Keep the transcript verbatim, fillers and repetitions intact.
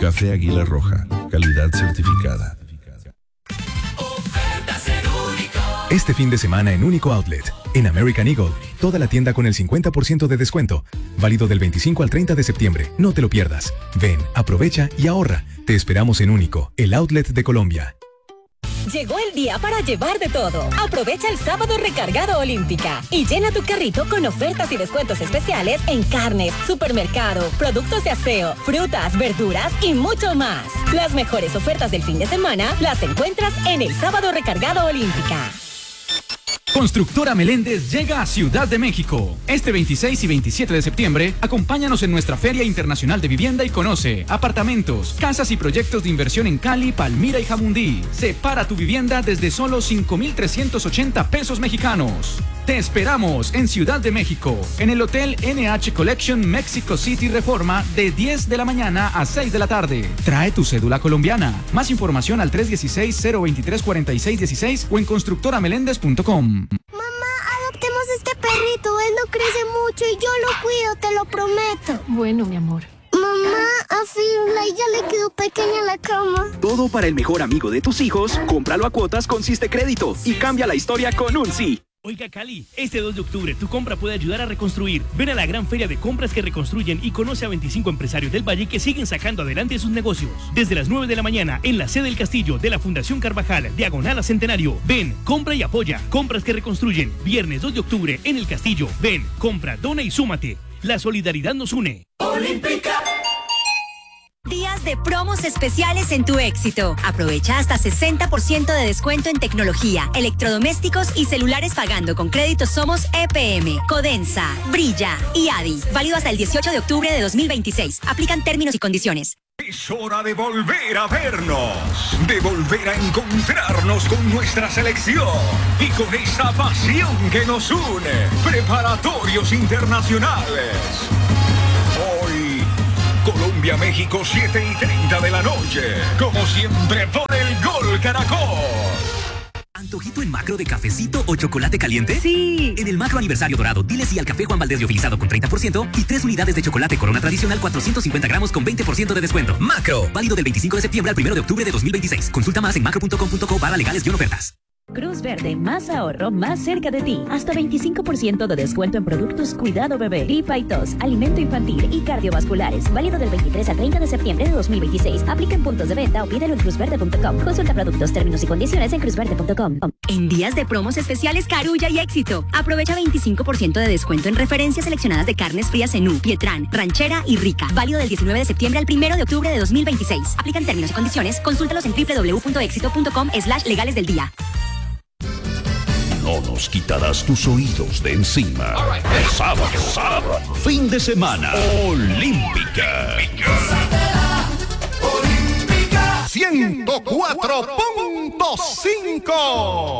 Café Águila Roja, calidad certificada. Este fin de semana en Único Outlet, en American Eagle, toda la tienda con el cincuenta por ciento de descuento, válido del veinticinco al treinta de septiembre. No te lo pierdas. Ven, aprovecha y ahorra. Te esperamos en Único, el outlet de Colombia. Llegó el día para llevar de todo. Aprovecha el sábado recargado Olímpica y llena tu carrito con ofertas y descuentos especiales en carnes, supermercado, productos de aseo, frutas, verduras y mucho más. Las mejores ofertas del fin de semana las encuentras en el sábado recargado Olímpica. Constructora Meléndez llega a Ciudad de México. Este veintiséis y veintisiete de septiembre, acompáñanos en nuestra Feria Internacional de Vivienda y conoce apartamentos, casas y proyectos de inversión en Cali, Palmira y Jamundí. Separa tu vivienda desde solo cinco mil trescientos ochenta pesos mexicanos. Te esperamos en Ciudad de México, en el Hotel N H Collection Mexico City Reforma de diez de la mañana a seis de la tarde. Trae tu cédula colombiana. Más información al tres uno seis, cero dos tres, cuatro seis uno seis o en constructora meléndez punto com. Mamá, adoptemos este perrito. Él no crece mucho y yo lo cuido, te lo prometo. Bueno, mi amor. Mamá, a Firla ya le quedó pequeña la cama. Todo para el mejor amigo de tus hijos. Cómpralo a cuotas con Siste Crédito y cambia la historia con un sí. Oiga, Cali, este dos de octubre tu compra puede ayudar a reconstruir. Ven a la gran feria de compras que reconstruyen y conoce a veinticinco empresarios del Valle que siguen sacando adelante sus negocios. Desde las nueve de la mañana en la sede del Castillo de la Fundación Carvajal, diagonal a Centenario. Ven, compra y apoya. Compras que reconstruyen. Viernes dos de octubre en el Castillo. Ven, compra, dona y súmate. La solidaridad nos une. Olímpica. Días de promos especiales en tu éxito. Aprovecha hasta sesenta por ciento de descuento en tecnología, electrodomésticos y celulares pagando con créditos Somos E P M, Codensa, Brilla y Adi. Válido hasta el dieciocho de octubre de dos mil veintiséis. Aplican términos y condiciones. Es hora de volver a vernos, de volver a encontrarnos con nuestra selección y con esta pasión que nos une. Preparatorios internacionales. Hoy, Colombia-México, siete y treinta de la noche. Como siempre, por el Gol Caracol. ¿Antojito en Macro de cafecito o chocolate caliente? Sí. En el Macro Aniversario Dorado, dile sí al café Juan Valdez liofilizado con treinta por ciento y tres unidades de chocolate Corona Tradicional cuatrocientos cincuenta gramos con veinte por ciento de descuento. Macro, válido del veinticinco de septiembre al primero de octubre de dos mil veintiséis. Consulta más en macro punto com punto co barra legales y ofertas. Cruz Verde, más ahorro, más cerca de ti. Hasta veinticinco por ciento de descuento en productos Cuidado Bebé, gripa y tos, alimento infantil y cardiovasculares. Válido del veintitrés al treinta de septiembre de dos mil veintiséis. Aplica en puntos de venta o pídelo en cruz verde punto com. Consulta productos, términos y condiciones en cruz verde punto com. En días de promos especiales Carulla y Éxito. Aprovecha veinticinco por ciento de descuento en referencias seleccionadas de carnes frías Zenú, Pietrán, Ranchera y Rica. Válido del diecinueve de septiembre al primero de octubre de dos mil veintiséis. Aplican términos y condiciones. Consúltalos en doble u doble u doble u punto éxito punto com slash legales del día. No nos quitarás tus oídos de encima. Right. Sábado, sábado, fin de semana. Olímpica. ciento cuatro punto cinco